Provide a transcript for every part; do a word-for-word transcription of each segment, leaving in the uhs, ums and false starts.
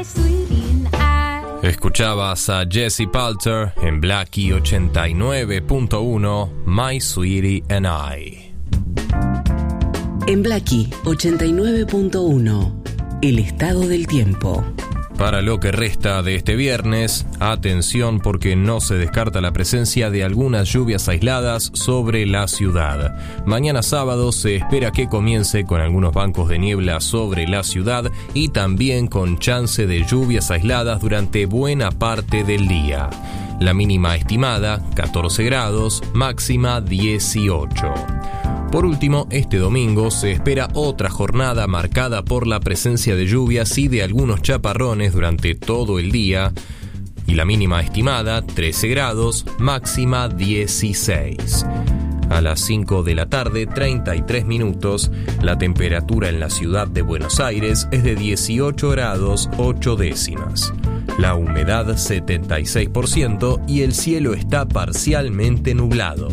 Escuchabas a Jesse Palter en Blackie ochenta y nueve punto uno, My Sweetie and I. En Blackie ochenta y nueve punto uno, el estado del tiempo. Para lo que resta de este viernes, atención porque no se descarta la presencia de algunas lluvias aisladas sobre la ciudad. Mañana sábado se espera que comience con algunos bancos de niebla sobre la ciudad y también con chance de lluvias aisladas durante buena parte del día. La mínima estimada, catorce grados, máxima dieciocho. Por último, este domingo se espera otra jornada marcada por la presencia de lluvias y de algunos chaparrones durante todo el día, y la mínima estimada, trece grados, máxima dieciséis. A las cinco de la tarde, treinta y tres minutos, la temperatura en la ciudad de Buenos Aires es de dieciocho grados, ocho décimas. La humedad setenta y seis por ciento y el cielo está parcialmente nublado.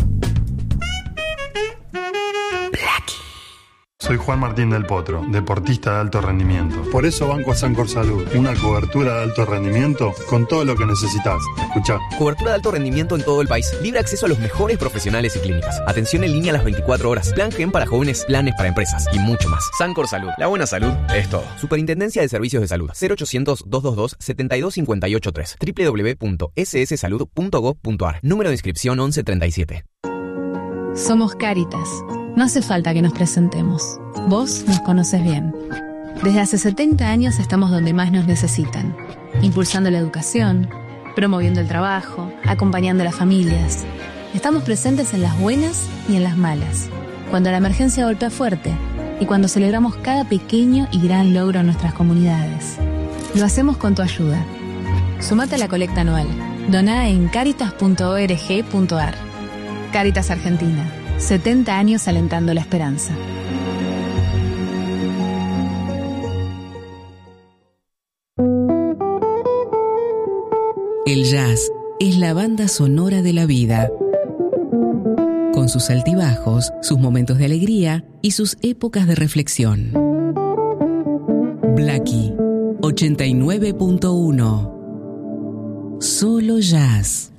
Soy Juan Martín del Potro, deportista de alto rendimiento. Por eso banco a Sancor Salud, una cobertura de alto rendimiento con todo lo que necesitas. Escuchá. Cobertura de alto rendimiento en todo el país. Libre acceso a los mejores profesionales y clínicas. Atención en línea a las veinticuatro horas. Plan Gen para jóvenes, planes para empresas y mucho más. Sancor Salud. La buena salud es todo. Superintendencia de Servicios de Salud. cero ochocientos, doscientos veintidós, setenta y dos cincuenta y ocho tres. doble u doble u doble u punto ese ese salud punto gob punto a r. Número de inscripción once treinta y siete. Somos Cáritas. No hace falta que nos presentemos. Vos nos conoces bien. Desde hace setenta años estamos donde más nos necesitan, impulsando la educación, promoviendo el trabajo, acompañando a las familias. Estamos presentes en las buenas y en las malas, cuando la emergencia golpea fuerte y cuando celebramos cada pequeño y gran logro en nuestras comunidades. Lo hacemos con tu ayuda. Sumate a la colecta anual. Doná en caritas punto org punto a r. Cáritas Argentina. setenta años alentando la esperanza. El jazz es la banda sonora de la vida, con sus altibajos, sus momentos de alegría y sus épocas de reflexión. Blackie ochenta y nueve punto uno. Solo jazz.